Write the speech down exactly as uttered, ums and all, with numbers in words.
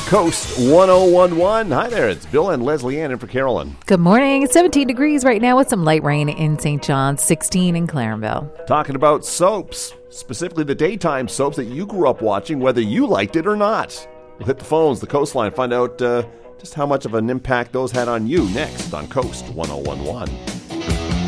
Coast one oh one one. Hi there, it's Bill and Leslie Ann in for Carolyn. Good morning. It's seventeen degrees right now with some light rain in Saint John's, sixteen in Clarenville. Talking about soaps, specifically the daytime soaps that you grew up watching, whether you liked it or not. We'll hit the phones, the coastline, find out uh, just how much of an impact those had on you next on Coast one oh one one.